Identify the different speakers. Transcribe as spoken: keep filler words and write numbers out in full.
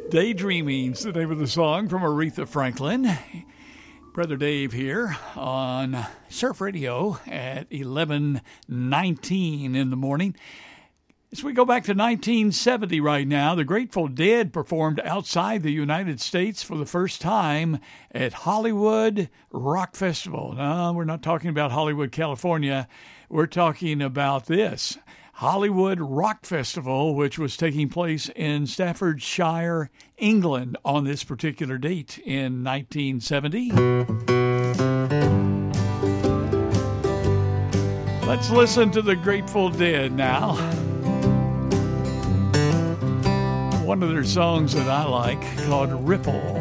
Speaker 1: Daydreaming's the name of the song from Aretha Franklin. Brother Dave here on Surf Radio at eleven nineteen in the morning. As we go back to nineteen seventy right now, the Grateful Dead performed outside the United States for the first time at Hollywood Rock Festival. No, we're not talking about Hollywood, California. We're talking about this. Hollywood Rock Festival, which was taking place in Staffordshire, England on this particular date in nineteen seventy. Let's listen to the Grateful Dead now. One of their songs that I like called Ripple.